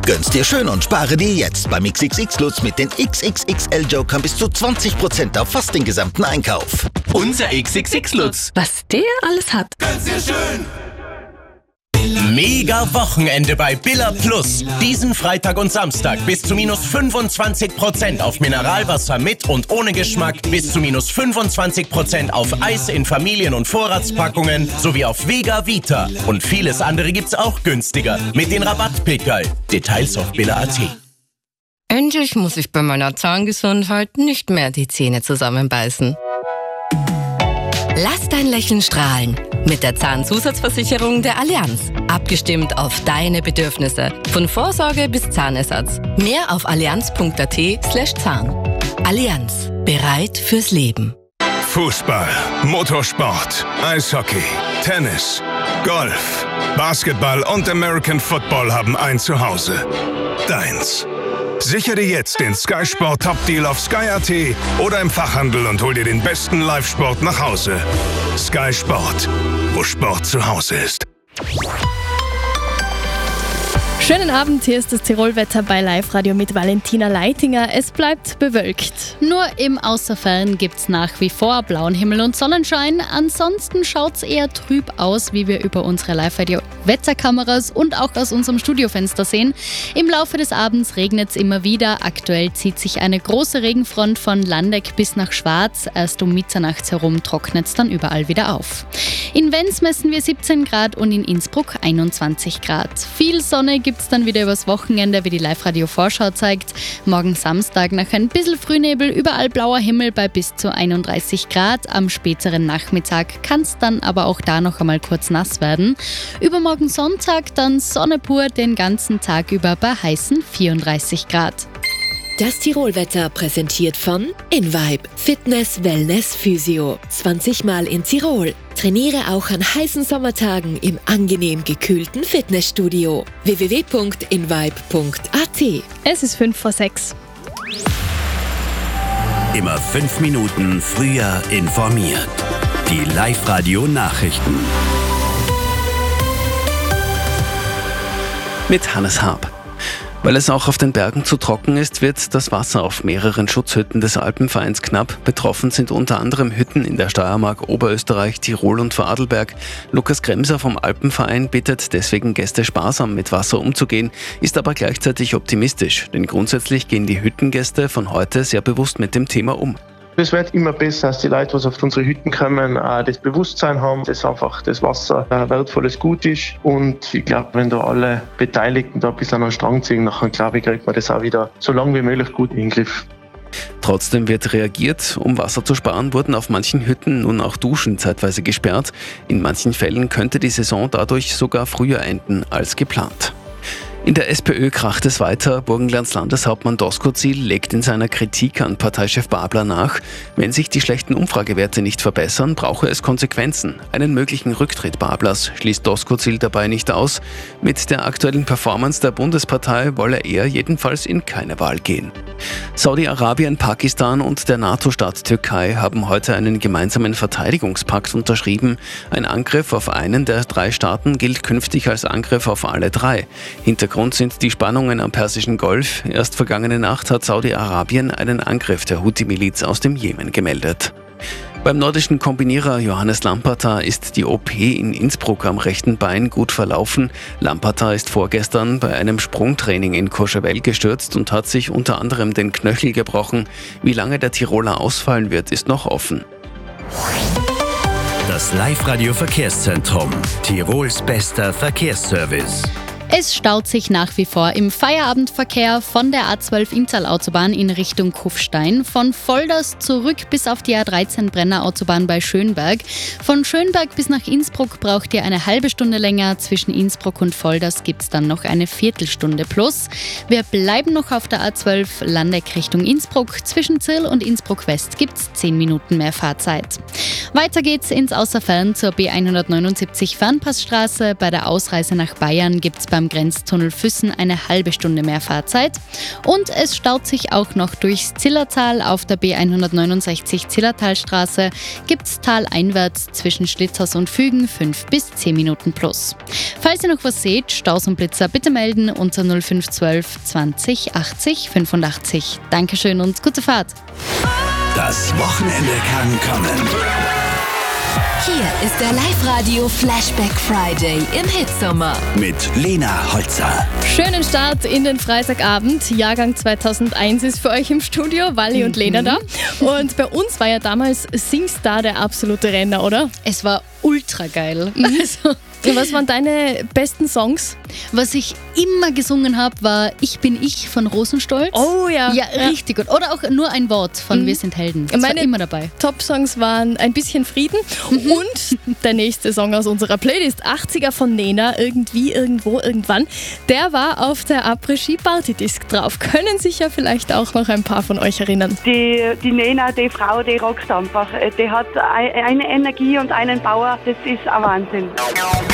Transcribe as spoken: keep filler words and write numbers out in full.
Gönn's dir schön und spare dir jetzt beim X X X-Lutz mit den X X X L-Jokern bis zu zwanzig Prozent auf fast den gesamten Einkauf. Unser X X X-Lutz. Was der alles hat. Gönn's dir schön. Mega Wochenende bei Billa Plus. Diesen Freitag und Samstag bis zu minus fünfundzwanzig Prozent auf Mineralwasser mit und ohne Geschmack, bis zu minus fünfundzwanzig Prozent auf Eis in Familien- und Vorratspackungen sowie auf Vega Vita. Und vieles andere gibt's auch günstiger mit den Rabattpickerl. Details auf billa punkt at. Endlich muss ich bei meiner Zahngesundheit nicht mehr die Zähne zusammenbeißen. Lass dein Lächeln strahlen mit der Zahnzusatzversicherung der Allianz. Abgestimmt auf deine Bedürfnisse. Von Vorsorge bis Zahnersatz. Mehr auf allianz punkt at slash Zahn. Allianz. Bereit fürs Leben. Fußball, Motorsport, Eishockey, Tennis, Golf, Basketball und American Football haben ein Zuhause. Deins. Sichere jetzt den Sky Sport Top Deal auf sky punkt at oder im Fachhandel und hol dir den besten Live-Sport nach Hause. Sky Sport, wo Sport zu Hause ist. Schönen Abend, hier ist das Tirolwetter bei Live Radio mit Valentina Leitinger. Es bleibt bewölkt. Nur im Außerfällen gibt's nach wie vor blauen Himmel und Sonnenschein. Ansonsten schaut's eher trüb aus, wie wir über unsere Live Radio Wetterkameras und auch aus unserem Studiofenster sehen. Im Laufe des Abends regnet's immer wieder. Aktuell zieht sich eine große Regenfront von Landeck bis nach Schwarz. Erst um Mitternacht herum trocknet's dann überall wieder auf. In Wenz messen wir siebzehn Grad und in Innsbruck einundzwanzig Grad. Viel Sonne gibt's dann wieder übers Wochenende, wie die Live-Radio-Vorschau zeigt. Morgen Samstag nach ein bisschen Frühnebel, überall blauer Himmel bei bis zu einunddreißig Grad. Am späteren Nachmittag kann es dann aber auch da noch einmal kurz nass werden. Übermorgen Sonntag dann Sonne pur den ganzen Tag über bei heißen vierunddreißig Grad. Das Tirolwetter präsentiert von InVibe Fitness, Wellness, Physio. zwanzig Mal in Tirol. Trainiere auch an heißen Sommertagen im angenehm gekühlten Fitnessstudio. w w w punkt invibe punkt at. Es ist fünf vor sechs. Immer fünf Minuten früher informiert. Die Live-Radio-Nachrichten. Mit Hannes Haab. Weil es auch auf den Bergen zu trocken ist, wird das Wasser auf mehreren Schutzhütten des Alpenvereins knapp. Betroffen sind unter anderem Hütten in der Steiermark, Oberösterreich, Tirol und Vorarlberg. Lukas Kremser vom Alpenverein bittet deswegen Gäste sparsam mit Wasser umzugehen, ist aber gleichzeitig optimistisch, denn grundsätzlich gehen die Hüttengäste von heute sehr bewusst mit dem Thema um. Es wird immer besser, dass die Leute, die auf unsere Hütten kommen, das Bewusstsein haben, dass einfach das Wasser ein wertvolles Gut ist. Und ich glaube, wenn da alle Beteiligten da ein bisschen an den Strang ziehen, dann glaube ich, kriegt man das auch wieder so lange wie möglich gut in den Griff. Trotzdem wird reagiert. Um Wasser zu sparen, wurden auf manchen Hütten nun auch Duschen zeitweise gesperrt. In manchen Fällen könnte die Saison dadurch sogar früher enden als geplant. In der SPÖ kracht es weiter. Burgenlands Landeshauptmann Doskozil legt in seiner Kritik an Parteichef Babler nach, wenn sich die schlechten Umfragewerte nicht verbessern, brauche es Konsequenzen. Einen möglichen Rücktritt Bablers schließt Doskozil dabei nicht aus. Mit der aktuellen Performance der Bundespartei wolle er jedenfalls in keine Wahl gehen. Saudi-Arabien, Pakistan und der NATO-Staat Türkei haben heute einen gemeinsamen Verteidigungspakt unterschrieben. Ein Angriff auf einen der drei Staaten gilt künftig als Angriff auf alle drei. Hintergrund sind die Spannungen am Persischen Golf. Erst vergangene Nacht hat Saudi-Arabien einen Angriff der Houthi-Miliz aus dem Jemen gemeldet. Beim nordischen Kombinierer Johannes Lamperter ist die O P in Innsbruck am rechten Bein gut verlaufen. Lamperter ist vorgestern bei einem Sprungtraining in Courchevel gestürzt und hat sich unter anderem den Knöchel gebrochen. Wie lange der Tiroler ausfallen wird, ist noch offen. Das Live-Radio-Verkehrszentrum. Tirols bester Verkehrsservice. Es staut sich nach wie vor im Feierabendverkehr von der A zwölf Inntal-Autobahn in Richtung Kufstein, von Volders zurück bis auf die A dreizehn Brenner-Autobahn bei Schönberg. Von Schönberg bis nach Innsbruck braucht ihr eine halbe Stunde länger. Zwischen Innsbruck und Volders gibt es dann noch eine Viertelstunde plus. Wir bleiben noch auf der A zwölf Landeck Richtung Innsbruck. Zwischen Zirl und Innsbruck West gibt es zehn Minuten mehr Fahrzeit. Weiter geht's ins Außerfern zur B hundertneunundsiebzig Fernpassstraße. Bei der Ausreise nach Bayern gibt es beim beim Grenztunnel Füssen eine halbe Stunde mehr Fahrzeit. Und es staut sich auch noch durchs Zillertal. Auf der B hundertneunundsechzig Zillertalstraße gibt es taleinwärts zwischen Schlitzhaus und Fügen fünf bis zehn Minuten plus. Falls ihr noch was seht, Staus und Blitzer, bitte melden unter null fünf eins zwei zwanzig achtzig fünfundachtzig. Dankeschön und gute Fahrt. Das Wochenende kann kommen. Hier ist der Live-Radio Flashback Friday im Hitsommer. Mit Lena Holzer. Schönen Start in den Freitagabend. Jahrgang zweitausendeins ist für euch im Studio. Wally und Lena da. Und bei uns war ja damals Singstar der absolute Renner, oder? Es war ultra geil. Mhm. Also, was waren deine besten Songs? Was ich immer gesungen habe, war Ich bin ich von Rosenstolz. Oh ja. Ja, ja. Richtig gut. Oder auch nur ein Wort von mhm. Wir sind Helden. Das Meine war immer dabei. Top-Songs waren Ein bisschen Frieden mhm. und der nächste Song aus unserer Playlist, achtziger von Nena, Irgendwie, Irgendwo, Irgendwann. Der war auf der Après-Ski-Party-Disc drauf. Können sich ja vielleicht auch noch ein paar von euch erinnern. Die, die Nena, die Frau, die rockt einfach. Die hat eine Energie und einen Power, das ist ein Wahnsinn.